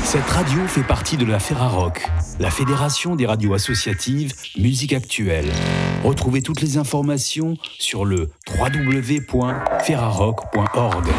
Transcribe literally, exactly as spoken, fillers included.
Cette radio fait partie de la Ferrarock, la fédération des radios associatives musique actuelle. Retrouvez toutes les informations sur le w w w point ferrarock point org.